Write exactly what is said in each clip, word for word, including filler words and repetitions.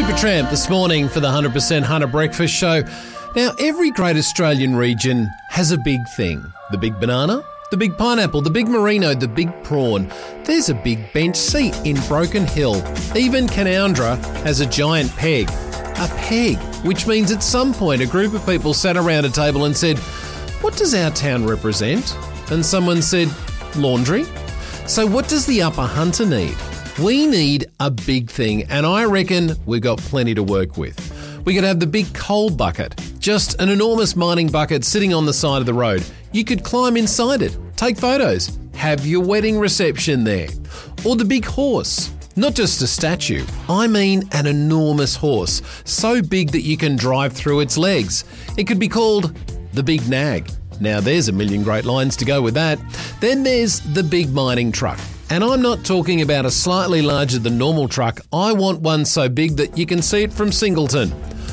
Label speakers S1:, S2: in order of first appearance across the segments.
S1: Supertramp this morning for the one hundred percent Hunter Breakfast Show. Now, every great Australian region has a big thing. The big banana, the big pineapple, the big merino, the big prawn. There's a big bench seat in Broken Hill. Even Canowindra has a giant peg. A peg, which means at some point a group of people sat around a table and said, "What does our town represent?" And someone said, "Laundry." So what does the Upper Hunter need? We need a big thing, and I reckon we've got plenty to work with. We could have the big coal bucket, just an enormous mining bucket sitting on the side of the road. You could climb inside it, take photos, have your wedding reception there. Or the big horse, not just a statue, I mean an enormous horse, so big that you can drive through its legs. It could be called the Big Nag. Now there's a million great lines to go with that. Then there's the big mining truck. And I'm not talking about a slightly larger than normal truck. I want one so big that you can see it from Singleton.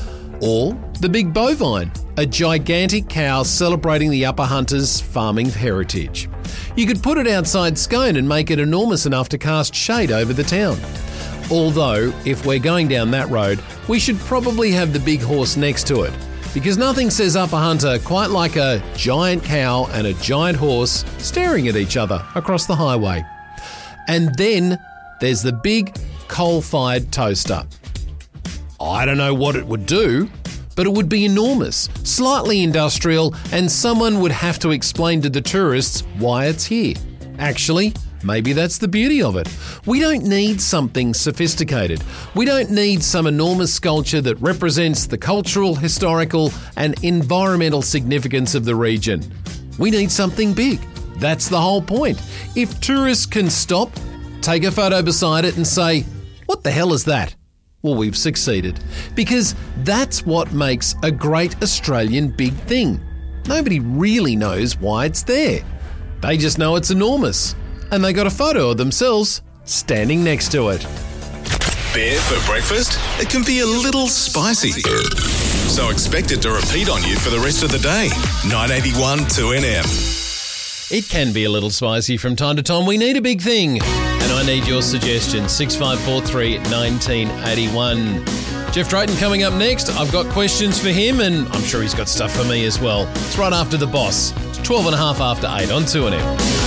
S1: Or the big bovine, a gigantic cow celebrating the Upper Hunters' farming heritage. You could put it outside Scone and make it enormous enough to cast shade over the town. Although, if we're going down that road, we should probably have the big horse next to it. Because nothing says Upper Hunter quite like a giant cow and a giant horse staring at each other across the highway. And then there's the big coal-fired toaster. I don't know what it would do, but it would be enormous, slightly industrial, and someone would have to explain to the tourists why it's here. Actually, maybe that's the beauty of it. We don't need something sophisticated. We don't need some enormous sculpture that represents the cultural, historical, and environmental significance of the region. We need something big. That's the whole point. If tourists can stop, take a photo beside it and say, "What the hell is that?" Well, we've succeeded. Because that's what makes a great Australian big thing. Nobody really knows why it's there. They just know it's enormous. And they got a photo of themselves standing next to it.
S2: Beer for breakfast? It can be a little spicy. So expect it to repeat on you for the rest of the day. nine eighty-one two N M.
S1: It can be a little spicy from time to time. We need a big thing. And I need your suggestions. six five four three, one nine eight one. Jeff Drayton coming up next. I've got questions for him and I'm sure he's got stuff for me as well. It's right after The Boss. It's twelve and a half after eight on two N M.